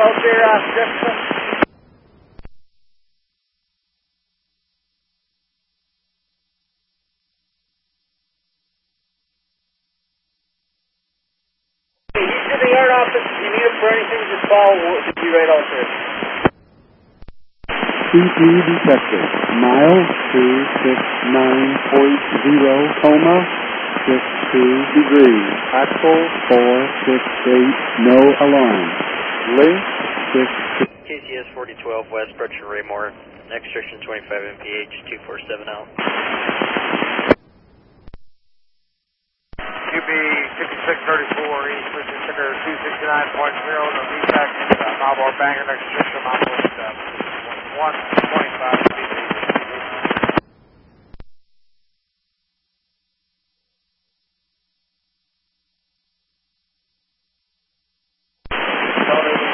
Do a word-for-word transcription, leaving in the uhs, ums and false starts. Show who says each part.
Speaker 1: Ulster, uh, Jefferson. He's in the yard office. If you need him for anything, just call. We'll be right out there.
Speaker 2: C P detected. Mile two six nine point zero, coma, six two degrees. Axle four six eight, no alarm. Link six two.
Speaker 3: K C S forty twelve West, Berkshire Raymore. Next section twenty-five M P H, two four seven out.
Speaker 1: Q B fifty-six thirty-four, East Richard Center two sixty-nine point zero, no defect, uh, Marlboro Banger, next section, Marlboro, uh, one.